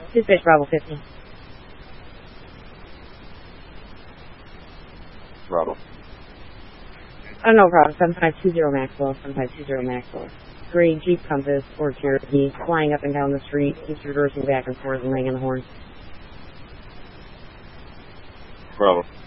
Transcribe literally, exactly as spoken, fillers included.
Dispatch Bravo fifty. Bravo. Oh, no problem. seven five two zero Maxwell. seven five two zero Maxwell. Gray Jeep Compass or Cherokee flying up and down the street. Keeps reversing back and forth and laying on the horn. Bravo.